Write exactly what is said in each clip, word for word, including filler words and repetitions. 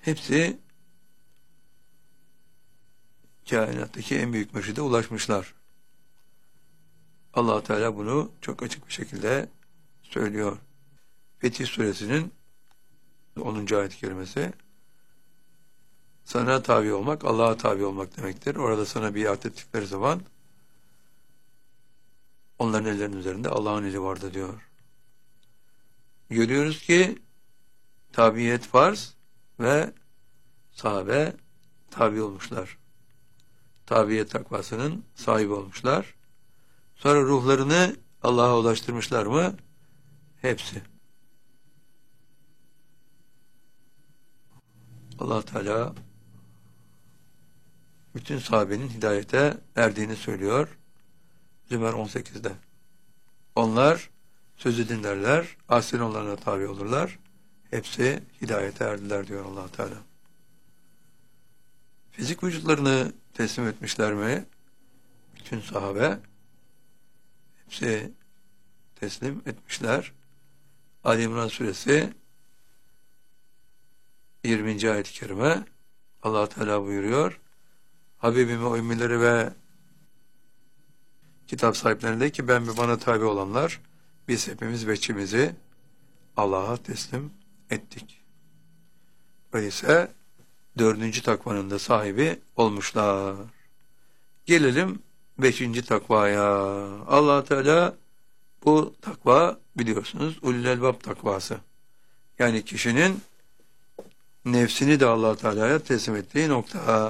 hepsi kainattaki en büyük mürşide ulaşmışlar. Allah Teala bunu çok açık bir şekilde söylüyor. Fetih Suresinin onuncu ayet-i kerimesi, sana tabi olmak, Allah'a tabi olmak demektir. Orada sana biat ettikleri zaman onların ellerinin üzerinde Allah'ın eli vardı diyor. Görüyoruz ki tabiyet farz ve sahabe tabi olmuşlar. Tabiyet takvasının sahibi olmuşlar. Sonra ruhlarını Allah'a ulaştırmışlar mı? Hepsi. Allah Teala bütün sahabenin hidayete erdiğini söylüyor. Zümer on sekizde. Onlar sözü dinlerler, aslen onlarına tabi olurlar. Hepsi hidayete erdiler diyor Allah Teala. Fizik vücutlarını teslim etmişler mi? Bütün sahabe hepsi teslim etmişler. Ali İmran suresi yirminci ayet-i kerime Allah Teala buyuruyor. Habibime o ümmileri ve kitap sahiplerine de ki ben ve bana tabi olanlar biz hepimiz veçimizi Allah'a teslim ettik. Öyleyse dördüncü takvanın da sahibi olmuşlar. Gelelim beşinci takvaya. Allah Teala bu takva biliyorsunuz ulul elbab takvası. Yani kişinin nefsini de Allah Teala'ya teslim ettiği nokta.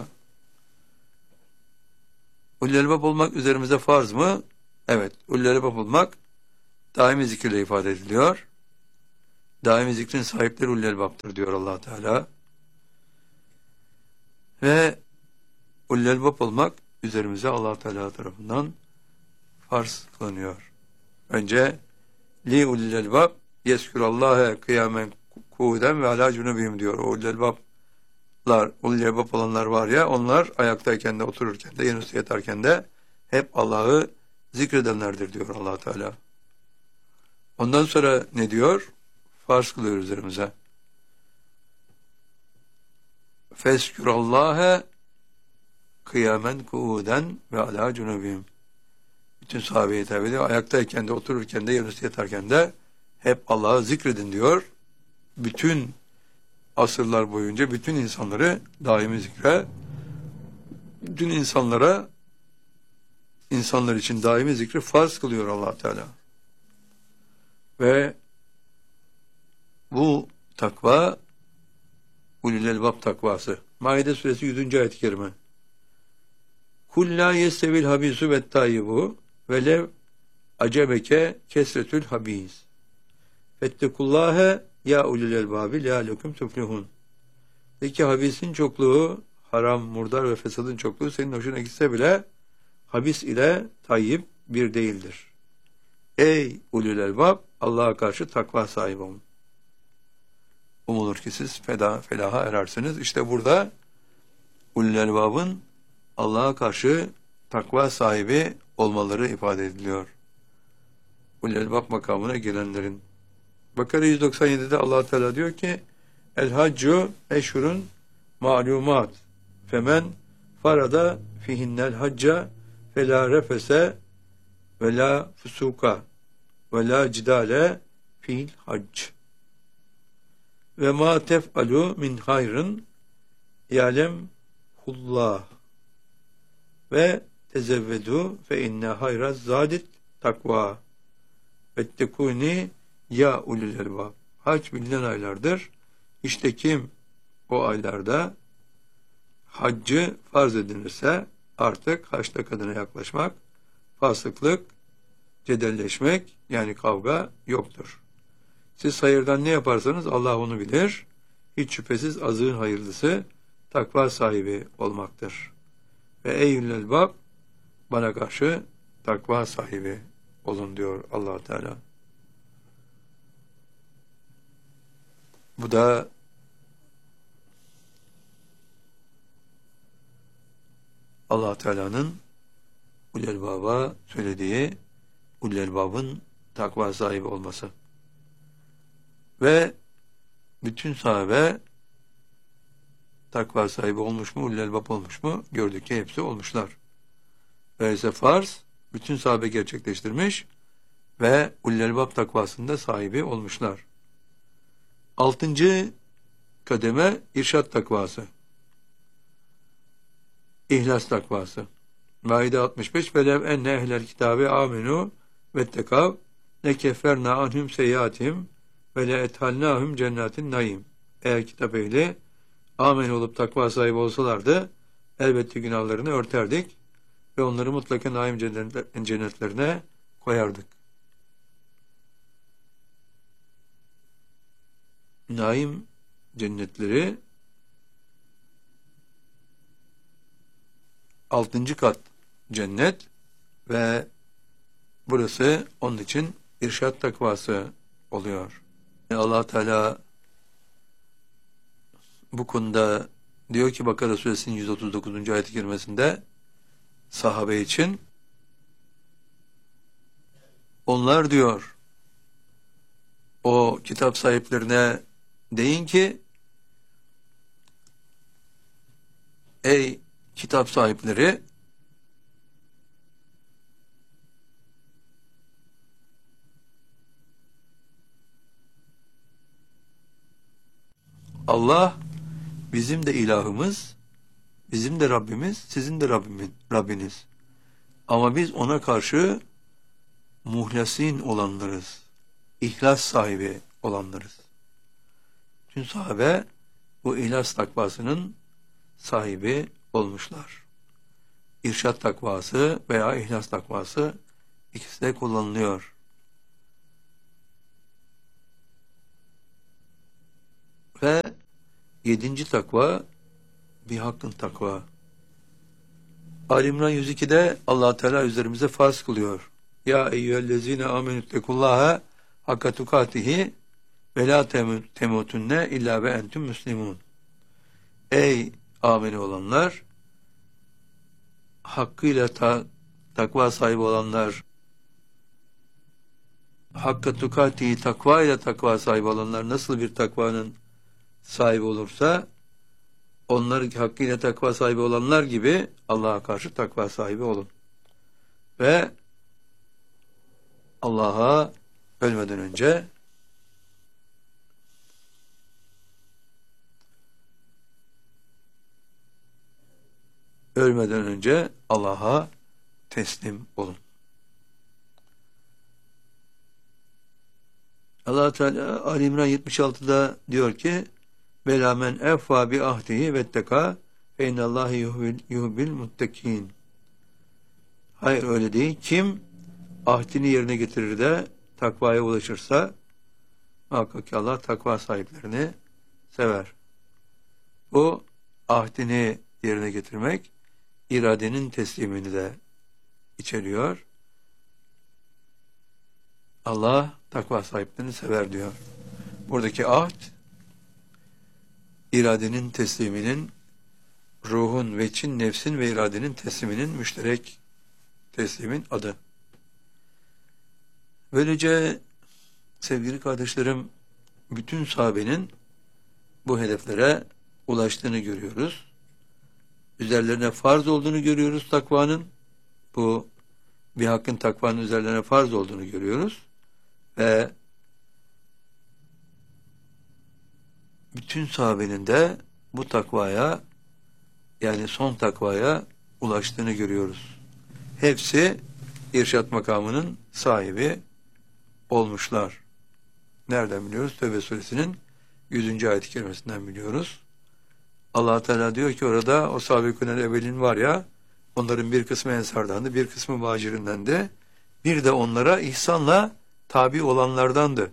Ulul elbab olmak üzerimize farz mı? Evet. Ulul elbab olmak daimi zikirle ifade ediliyor. Daimi zikrin sahipleri ulul elbaptır diyor Allah Teala. Ve ulul elbab olmak üzerimize Allah Teala tarafından farz kılınıyor. Önce li ulul elbab yezkurallâhe kıyamen kûden ve alâ cunubihim diyor. O ulul elbablar, ulul elbab olanlar var ya, onlar ayaktayken de otururken de yanısı yatarken de hep Allah'ı zikredenlerdir diyor Allah Teala. Ondan sonra ne diyor? Farz kılıyor üzerimize. Fezkurallâhe kıyamen kuuden ve alâ cunubihim. Bütün sahabeye tabi ediyor. Ayaktayken de otururken de yanısı yatarken de hep Allah'ı zikredin diyor. Bütün asırlar boyunca bütün insanları daimi zikre, bütün insanlara, insanlar için daimi zikri farz kılıyor Allah Teala. Ve bu takva ulul elbab takvası. Maide suresi yüzüncü ayet-i kerime. Kul la yestevil habisu ve tayyibu ve lev acebeke kesretül habis. Fettekullâhe ya ulul elbabi leâlekum tuflihun. Peki habisin çokluğu, haram, murdar ve fesadın çokluğu senin hoşuna gitse bile habis ile tayyib bir değildir. Ey ulul elbab, Allah'a karşı takva sahibi olun. Umulur ki siz feda, felaha erersiniz. İşte burada ulul elbabın Allah'a karşı takva sahibi olmaları ifade ediliyor. Ulul elbab makamına gelenlerin. Bakara yüz doksan yedide Allah Teala diyor ki El haccu eşhurun ma'lumat femen farada fihinnel hacca fe la refese ve la fusuka ve la cidale fil hac ve ma tef'alu min hayrın ya'lem hullah ve tezevvedu fe inne hayraz zadit takva vettekuni ya ulul elbab. Hac bilinen aylardır. İşte kim o aylarda haccı farz edilirse artık haçta kadına yaklaşmak, fasıklık, cedelleşmek yani kavga yoktur. Siz hayırdan ne yaparsanız Allah onu bilir. Hiç şüphesiz azığın hayırlısı takva sahibi olmaktır. Ve eyyül elbab bana karşı takva sahibi olun diyor Allah Teala. Bu da Allah Teala'nın ulul elbaba söylediği ulul elbabın takva sahibi olması. Ve bütün sahabe takva sahibi olmuş mu, ulul elbab olmuş mu? Gördük ki hepsi olmuşlar. Öyleyse farz bütün sahabe gerçekleştirmiş ve ulul elbab takvasında sahibi olmuşlar. Altıncı kademe irşad takvası. İhlas takvası. Maide altmış beş velev enne ehlel kitabe amenu vettekav lekefferna anhum seyyatim ve le ethalnahum cennetin naim. Eğer kitap ehli amen olup takva sahibi olsalardı elbette günahlarını örterdik ve onları mutlaka naim cennetlerine koyardık. Naim cennetleri altıncı kat cennet ve burası onun için irşad takvası oluyor. Allah Teala bu konuda diyor ki Bakara suresinin yüz otuz dokuzuncu ayet-i kerimesinde sahabe için onlar diyor o kitap sahiplerine deyin ki ey kitap sahipleri Allah bizim de ilahımız, bizim de Rabbimiz, sizin de Rabbimin, Rabbiniz. Ama biz ona karşı muhlasin olanlarız. İhlas sahibi olanlarız. Tüm sahabe bu ihlas takvasının sahibi olmuşlar. İrşad takvası veya ihlas takvası ikisi de kullanılıyor. Ve yedinci takva bir hakkın takva. Ali İmran yüz iki'de Allah Teala üzerimize farz kılıyor. Ya eyyühellezine amenüttekullaha hakka tukatihi ve la temutunne illa ve entüm müslimun. Ey ameni olanlar, hakkıyla ta, takva sahibi olanlar, hakka tukatihi takva ile takva sahibi olanlar nasıl bir takvanın sahibi olursa, onlar hakkıyla takva sahibi olanlar gibi Allah'a karşı takva sahibi olun. Ve Allah'a ölmeden önce ölmeden önce Allah'a teslim olun. Allah Teala Ali İmran yetmiş altı'da diyor ki Bela men effa bi ahdihi vetteka fe innallahi yuhbil muttekin. Hayır öyle değil. Kim ahdini yerine getirir de takvaya ulaşırsa muhakkak ki Allah takva sahiplerini sever. Bu ahdini yerine getirmek iradenin teslimini de içeriyor. Allah takva sahiplerini sever diyor. Buradaki ahd iradenin tesliminin, ruhun, veçin, nefsin ve iradenin tesliminin müşterek teslimin adı. Böylece sevgili kardeşlerim, bütün sahabenin bu hedeflere ulaştığını görüyoruz. Üzerlerine farz olduğunu görüyoruz takvanın. Bu bir hakkın takvanın üzerlerine farz olduğunu görüyoruz. Ve bütün sahabenin de bu takvaya, yani son takvaya ulaştığını görüyoruz. Hepsi irşad makamının sahibi olmuşlar. Nereden biliyoruz? Tevbe suresinin yüzüncü ayet-i kerimesinden biliyoruz. Allah Teala diyor ki orada o sahabî-i evvelin var ya, onların bir kısmı ensardandı, bir kısmı muhacirindendi. Bir de onlara ihsanla tabi olanlardandı.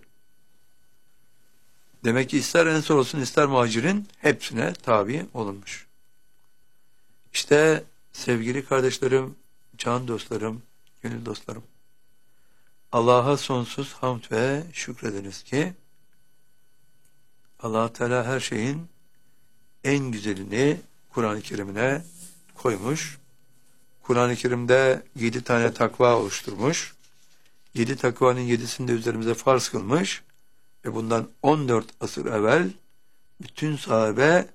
Demek ki ister ensar olsun ister muhacirin hepsine tabi olunmuş. İşte sevgili kardeşlerim, can dostlarım, gönül dostlarım, Allah'a sonsuz hamd ve şükrediniz ki Allah Teala her şeyin en güzelini Kur'an-ı Kerim'ine koymuş. Kur'an-ı Kerim'de yedi tane takva oluşturmuş. Yedi takvanın yedisini de üzerimize farz kılmış. Ve bundan on dört asır evvel bütün sahabe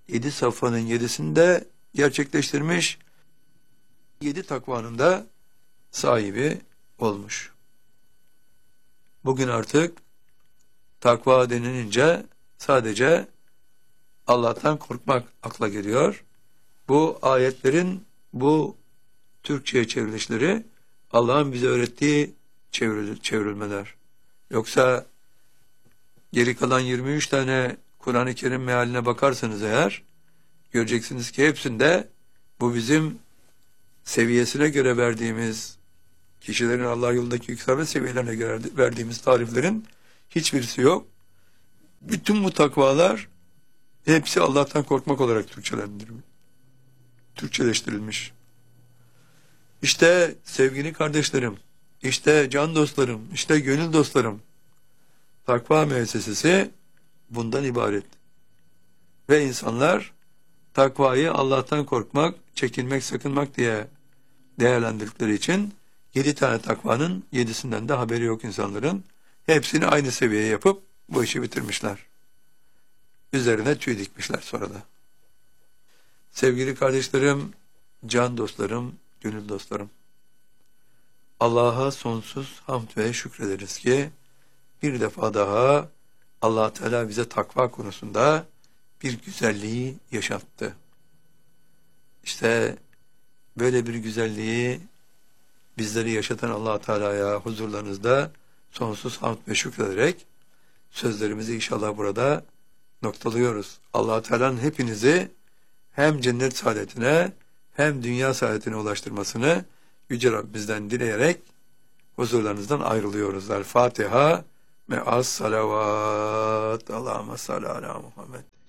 Yedi safhanın yedisini de gerçekleştirmiş. Yedi takvanın da sahibi olmuş. Bugün artık takva denilince sadece Allah'tan korkmak akla geliyor. Bu ayetlerin bu Türkçe'ye çevrilişleri Allah'ın bize öğrettiği çevril çevrilmeler. Yoksa geri kalan yirmi üç tane Kur'an-ı Kerim mealine bakarsanız eğer, göreceksiniz ki hepsinde bu bizim seviyesine göre verdiğimiz, kişilerin Allah yolundaki yükselme seviyelerine göre verdiğimiz tariflerin hiçbirisi yok. Bütün bu takvalar hepsi Allah'tan korkmak olarak Türkçelendirilmiş. Türkçeleştirilmiş. İşte sevgili kardeşlerim, işte can dostlarım, işte gönül dostlarım, takva müessesesi bundan ibaret. Ve insanlar takvayı Allah'tan korkmak, çekinmek, sakınmak diye değerlendirdikleri için yedi tane takvanın yedisinden de haberi yok insanların. Hepsini aynı seviyeye yapıp bu işi bitirmişler. Üzerine tüy dikmişler sonra da. Sevgili kardeşlerim, can dostlarım, gönül dostlarım, Allah'a sonsuz hamd ve şükrederiz ki bir defa daha Allah Teala bize takva konusunda bir güzelliği yaşattı. İşte böyle bir güzelliği bizleri yaşatan Allah Teala'ya huzurlarınızda sonsuz hamd ve şükrederek sözlerimizi inşallah burada noktalıyoruz. Allah Teala'nın hepinizi hem cennet saadetine hem dünya saadetine ulaştırmasını Yüce Rabbimizden dileyerek huzurlarınızdan ayrılıyoruz. El Fatiha me'as salavat. Allahümme salli ala Muhammed.